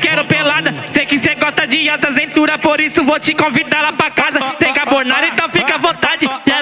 quero pelada. Sei que cê gosta de alta cintura, por isso vou te convidar lá pra casa. Tem carbonara, então fica à vontade.